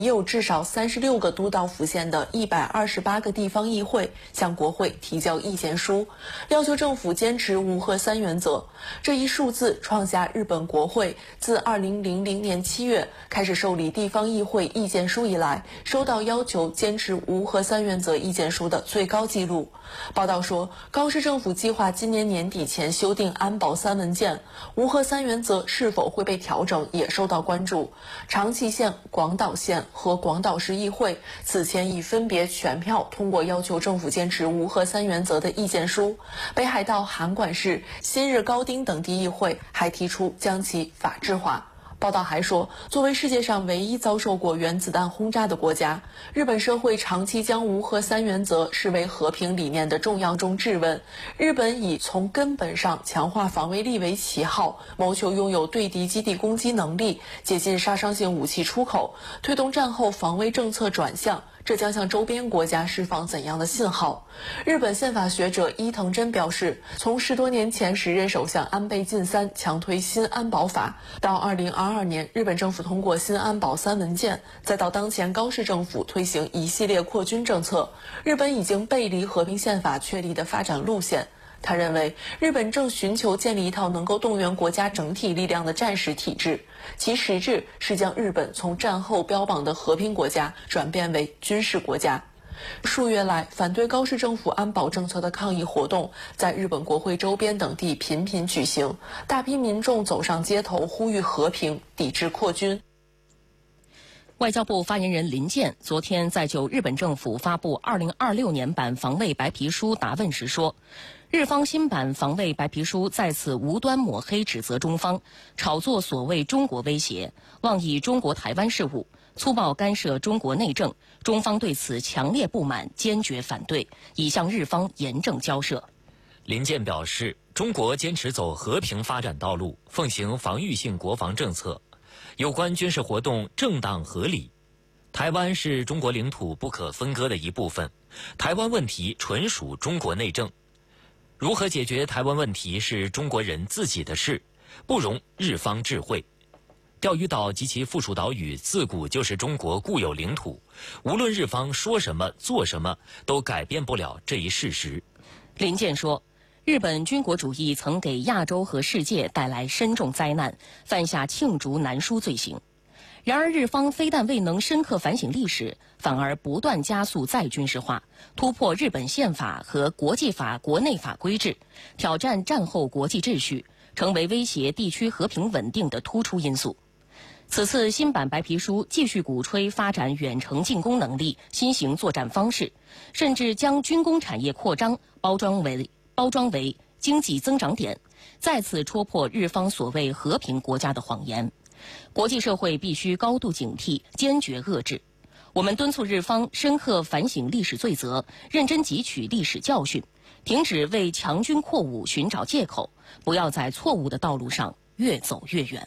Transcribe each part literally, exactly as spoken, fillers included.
已有至少三十六个都道府县的一百二十八个地方议会向国会提交意见书，要求政府坚持无核三原则。这一数字创下日本国会自二零零零年七月开始受理地方议会意见书以来，收到要求坚持无核三原则意见书的最高纪录。报道说，高市政府计划今年年底前修订安保三文件，无核三原则是否会被调整也受到关注。长崎县、广岛县和广岛市议会此前已分别全票通过要求政府坚持无核三原则的意见书，北海道函馆市、新日高町等地议会还提出将其法制化。报道还说，作为世界上唯一遭受过原子弹轰炸的国家，日本社会长期将无核三原则视为和平理念的重要中质问。日本以从根本上强化防卫力为旗号，谋求拥有对敌基地攻击能力，解禁杀伤性武器出口，推动战后防卫政策转向。这将向周边国家释放怎样的信号？日本宪法学者伊藤真表示，从十多年前时任首相安倍晋三强推新安保法，到二零二二年日本政府通过新安保三文件，再到当前高市政府推行一系列扩军政策，日本已经背离和平宪法确立的发展路线。他认为，日本正寻求建立一套能够动员国家整体力量的战时体制，其实质是将日本从战后标榜的和平国家转变为军事国家。数月来，反对高市政府安保政策的抗议活动在日本国会周边等地频频举行，大批民众走上街头呼吁和平，抵制扩军。 外交部发言人林健昨天在就日本政府发布二零二六年版防卫白皮书答问时说，日方新版防卫白皮书再次无端抹黑指责中方，炒作所谓中国威胁，妄议中国台湾事务，粗暴干涉中国内政，中方对此强烈不满，坚决反对，已向日方严正交涉。 林健表示，中国坚持走和平发展道路，奉行防御性国防政策，有关军事活动正当合理。台湾是中国领土不可分割的一部分，台湾问题纯属中国内政。如何解决台湾问题是中国人自己的事，不容日方智慧。钓鱼岛及其附属岛屿自古就是中国固有领土，无论日方说什么做什么，都改变不了这一事实。 林健说，日本军国主义曾给亚洲和世界带来深重灾难，犯下罄竹难书罪行。然而日方非但未能深刻反省历史，反而不断加速再军事化，突破日本宪法和国际法国内法规制，挑战战后国际秩序，成为威胁地区和平稳定的突出因素。此次新版白皮书继续鼓吹发展远程进攻能力、新型作战方式，甚至将军工产业扩张包装为包装为经济增长点，再次戳破日方所谓和平国家的谎言。国际社会必须高度警惕，坚决遏制。我们敦促日方深刻反省历史罪责，认真汲取历史教训，停止为强军扩武寻找借口，不要在错误的道路上越走越远。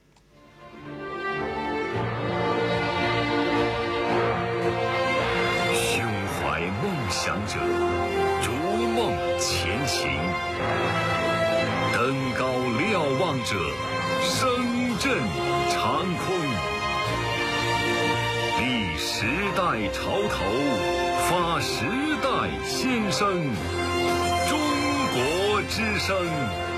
胸怀梦想者，逐梦前行；登高瞭望者，声震长空。立时代潮头，发时代先声。中国之声。